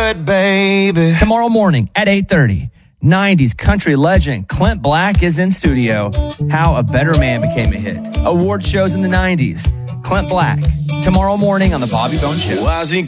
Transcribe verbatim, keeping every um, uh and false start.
good, baby. Tomorrow morning at eight thirty, nineties country legend Clint Black is in studio. How a Better Man Became a Hit. Award shows in the nineties. Clint Black. Tomorrow morning on The Bobby Bones Show. Why's he